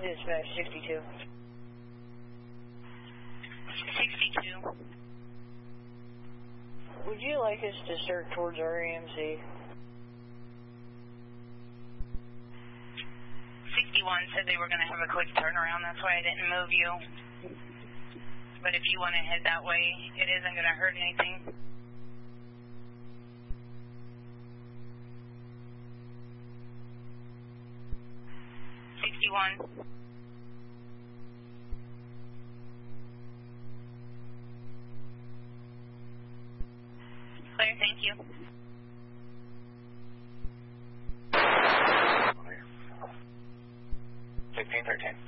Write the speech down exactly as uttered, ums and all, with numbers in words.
Dispatch sixty-two. sixty-two. Would you like us to start towards our A M C? sixty-one said they were going to have a quick turnaround, that's why I didn't move you. But if you want to head that way, it isn't going to hurt anything. sixty-one. Clear, thank you. sixteen thirteen.